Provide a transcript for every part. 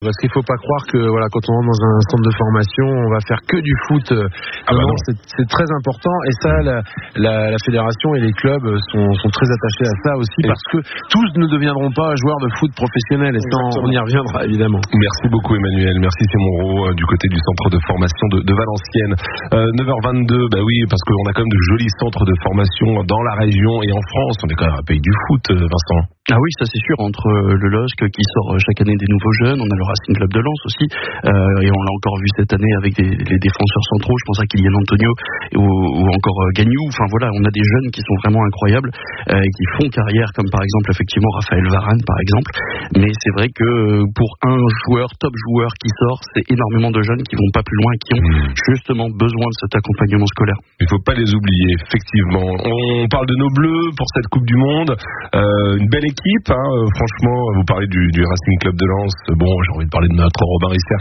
Parce qu'il faut pas croire que quand on rentre dans un centre de formation, on va faire que du foot. Non, c'est très important. Et ça, la fédération et les clubs sont très attachés à ça aussi, parce que tous ne deviendront pas joueurs de foot professionnels. Et ça, on y reviendra évidemment. Merci beaucoup Emmanuel. Merci Simon Rowe du côté du centre de formation de Valenciennes. 9h22, bah oui, parce qu'on a quand même de jolis centres de formation dans la région et en France. On est quand même un pays du foot, Vincent. Ah oui, ça c'est sûr, entre le LOSC qui sort chaque année des nouveaux jeunes, on a le Racing Club de Lens aussi, et on l'a encore vu cette année avec les défenseurs centraux, je pense à Kylian Antonio ou encore Gagnou. Enfin voilà, on a des jeunes qui sont vraiment incroyables, qui font carrière, comme par exemple effectivement Raphaël Varane par exemple, mais c'est vrai que pour un top joueur qui sort, c'est énormément de jeunes qui vont pas plus loin et qui ont justement besoin de cet accompagnement scolaire. Il faut pas les oublier, effectivement. On parle de nos Bleus pour cette Coupe du Monde, une belle équipe, franchement, vous parlez du Racing Club de Lens. Bon, j'ai envie de parler de notre Robin Risser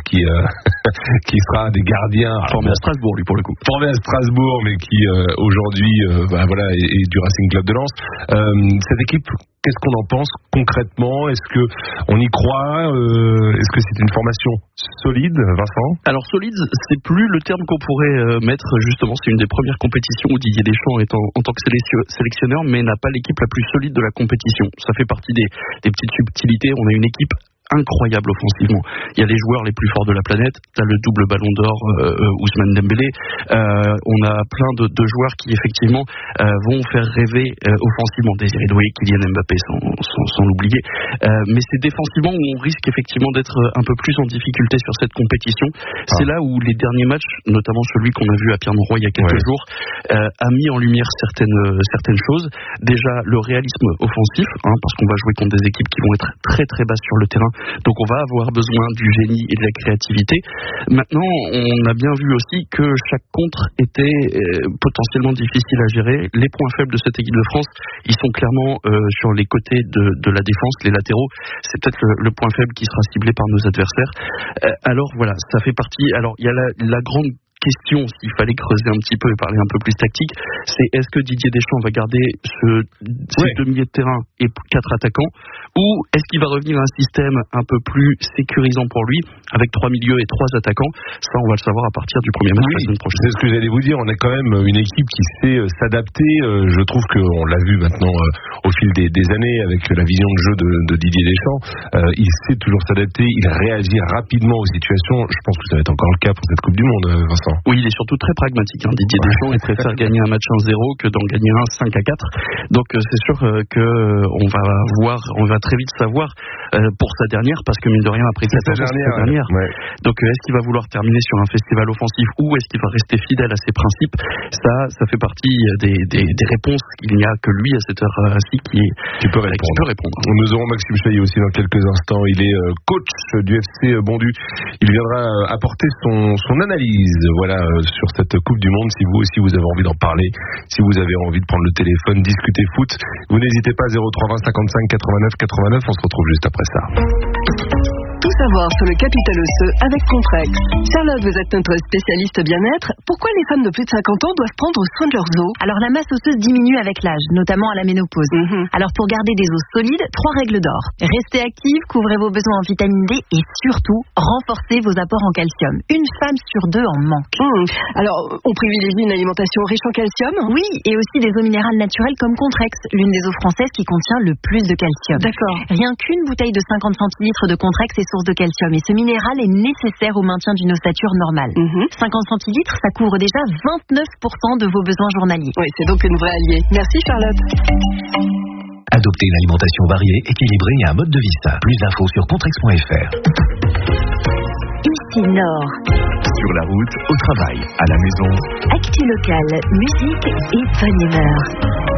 qui sera des gardiens. Formé à Strasbourg, lui, pour le coup. Formé à Strasbourg, mais qui aujourd'hui est du Racing Club de Lens. Cette équipe, qu'est-ce qu'on en pense concrètement? Est-ce que on y croit? Est-ce que c'est une formation solide, Vincent? Alors solide, c'est plus le terme qu'on pourrait mettre, justement. C'est une des premières compétitions où Didier Deschamps est en tant que sélectionneur, mais n'a pas l'équipe la plus solide de la compétition. Ça fait partie des petites subtilités. On a une équipe incroyable offensivement. Il y a les joueurs les plus forts de la planète. T'as le double ballon d'or Ousmane Dembélé. On a plein de joueurs qui effectivement vont faire rêver offensivement. Désiré Doué, Kylian Mbappé sans l'oublier. Mais c'est défensivement où on risque effectivement d'être un peu plus en difficulté sur cette compétition. C'est là où les derniers matchs, notamment celui qu'on a vu à Pierre-Mauroy il y a quelques jours, a mis en lumière certaines choses. Déjà le réalisme offensif, parce qu'on va jouer contre des équipes qui vont être très très basses sur le terrain. Donc on va avoir besoin du génie et de la créativité. Maintenant, on a bien vu aussi que chaque contre était potentiellement difficile à gérer. Les points faibles de cette équipe de France, ils sont clairement sur les côtés de la défense, les latéraux. C'est peut-être le point faible qui sera ciblé par nos adversaires. Alors voilà, ça fait partie. Alors il y a la grande question, s'il fallait creuser un petit peu et parler un peu plus tactique, c'est est-ce que Didier Deschamps va garder ces deux milieux de terrain et 4 attaquants, ou est-ce qu'il va revenir à un système un peu plus sécurisant pour lui, avec 3 milieux et 3 attaquants? Ça, on va le savoir à partir du premier match la semaine prochaine. C'est ce que j'allais vous dire, on a quand même une équipe qui sait s'adapter. Je trouve qu'on l'a vu maintenant au fil des années avec la vision de jeu de Didier Deschamps. Il sait toujours s'adapter, il réagit rapidement aux situations. Je pense que ça va être encore le cas pour cette Coupe du Monde, Vincent. Oui, il est surtout très pragmatique, Didier Deschamps. Il préfère gagner un match 1-0 que d'en gagner un 5-4. Donc c'est sûr qu'on va très vite savoir pour sa dernière, parce que mine de rien, après 14 ans, c'est sa dernière. Ouais. Donc est-ce qu'il va vouloir terminer sur un festival offensif, ou est-ce qu'il va rester fidèle à ses principes? Ça fait partie des réponses. Il n'y a que lui à cette heure-ci qui peut répondre. Nous aurons Maxime Chaillet aussi dans quelques instants. Il est coach du FC Bondy. Il viendra apporter son analyse sur cette Coupe du Monde. Si vous aussi vous avez envie d'en parler, si vous avez envie de prendre le téléphone, discuter foot, vous n'hésitez pas. 03 20 55 89 89. On se retrouve juste après ça. Tout savoir sur le capital osseux avec Contrex. Charlotte, vous êtes notre spécialiste bien-être. Pourquoi les femmes de plus de 50 ans doivent prendre soin de leurs os? Alors la masse osseuse diminue avec l'âge, notamment à la ménopause. Alors pour garder des os solides, 3 règles d'or. Restez active, couvrez vos besoins en vitamine D et surtout, renforcez vos apports en calcium. Une femme sur 2 en manque. Alors, on privilégie une alimentation riche en calcium? Oui, et aussi des eaux minérales naturelles comme Contrex, l'une des eaux françaises qui contient le plus de calcium. D'accord. Rien qu'une bouteille de 50 centilitres de Contrex est source de calcium, et ce minéral est nécessaire au maintien d'une ossature normale. 50 centilitres, ça couvre déjà 29% de vos besoins journaliers. Oui, c'est donc une vraie alliée. Merci Charlotte. Adoptez une alimentation variée, équilibrée et un mode de vie sain. Plus d'infos sur contrex.fr. Ici Nord. Sur la route, au travail, à la maison. Actu locale, musique et bonne humeur.